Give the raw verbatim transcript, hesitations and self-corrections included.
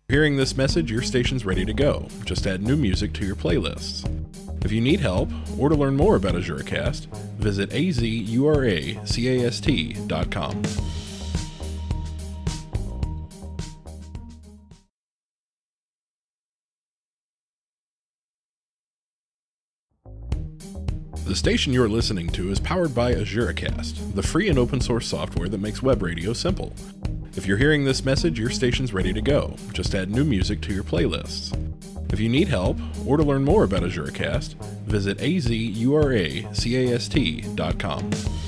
Hearing this message, your station's ready to go. Just add new music to your playlists. If you need help or to learn more about AzuraCast, visit a z u r a c a s t dot com. The station you're listening to is powered by AzuraCast, the free and open source software that makes web radio simple. If you're hearing this message, your station's ready to go. Just add new music to your playlists. If you need help or to learn more about AzuraCast, visit a z u r a c a s t dot com.